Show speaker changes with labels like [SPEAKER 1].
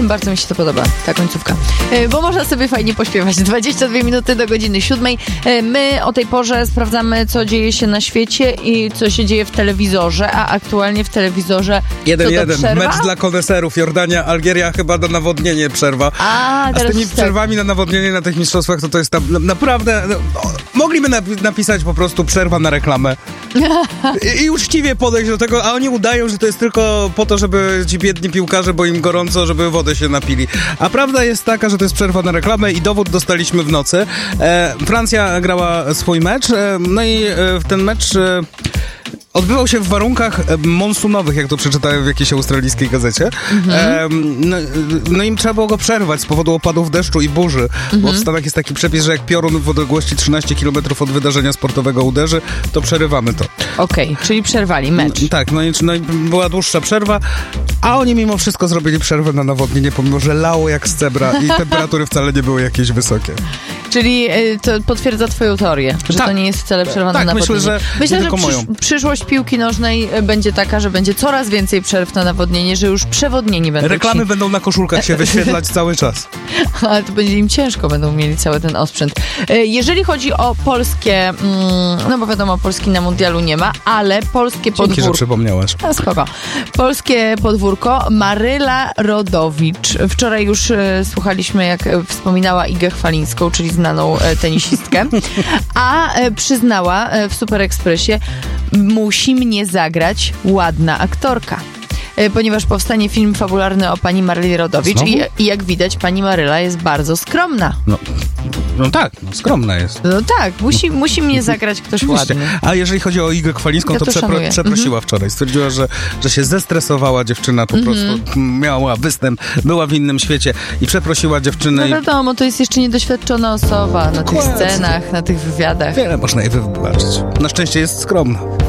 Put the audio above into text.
[SPEAKER 1] Bardzo mi się to podoba, ta końcówka. Bo można sobie fajnie pośpiewać. 22 minuty do godziny 7. My o tej porze sprawdzamy, co dzieje się na świecie i co się dzieje w telewizorze, a aktualnie w telewizorze
[SPEAKER 2] 1-1. Mecz dla koneserów. Jordania, Algieria chyba na nawodnienie przerwa. A z tymi przerwami na nawodnienie na tych mistrzostwach to jest tam naprawdę... mogliby napisać po prostu przerwa na reklamę. I uczciwie podejść do tego, a oni udają, że to jest tylko po to, żeby ci biedni piłkarze, bo im gorąco, żeby wodę się napili. A prawda jest taka, że to jest przerwa na reklamę i dowód dostaliśmy w nocy. Francja grała swój mecz, no i ten mecz... odbywał się w warunkach monsunowych, jak to przeczytałem w jakiejś australijskiej gazecie. No im trzeba było go przerwać z powodu opadów deszczu i burzy. Bo w Stanach jest taki przepis, że jak piorun w odległości 13 km od wydarzenia sportowego uderzy, to przerywamy to.
[SPEAKER 1] Okej, czyli przerwali mecz.
[SPEAKER 2] Tak, no i była dłuższa przerwa, a oni mimo wszystko zrobili przerwę na nawodnienie, pomimo że lało jak z cebra i temperatury wcale nie były jakieś wysokie.
[SPEAKER 1] Czyli to potwierdza twoją teorię, że to nie jest wcale przerwa na nawodnienie. Myślę, że przyszłość piłki nożnej będzie taka, że będzie coraz więcej przerw na nawodnienie, że już przewodnieni będą.
[SPEAKER 2] Reklamy będą na koszulkach się wyświetlać cały czas.
[SPEAKER 1] Ale to będzie im ciężko, będą mieli cały ten osprzęt. Jeżeli chodzi o polskie, no bo wiadomo, Polski na mundialu nie ma, ale polskie podwórko.
[SPEAKER 2] Dzięki, że przypomniałaś.
[SPEAKER 1] Spoko. Polskie podwórko, Maryla Rodowicz. Wczoraj już słuchaliśmy, jak wspominała Igę Chwalińską, czyli znaną tenisistkę, a przyznała w Super Expressie: musi mnie zagrać ładna aktorka. Ponieważ powstanie film fabularny o pani Maryli Rodowicz i jak widać, pani Maryla jest bardzo skromna.
[SPEAKER 2] No tak, skromna jest.
[SPEAKER 1] No tak, musi mnie zagrać ktoś ładny.
[SPEAKER 2] A jeżeli chodzi o Igę Chwalińską, to przeprosiła wczoraj. Stwierdziła, że się zestresowała dziewczyna, po prostu miała występ, była w innym świecie i przeprosiła dziewczynę.
[SPEAKER 1] No wiadomo, to jest jeszcze niedoświadczona osoba na tych scenach, na tych wywiadach.
[SPEAKER 2] Wiele można jej wybaczyć. Na szczęście jest skromna.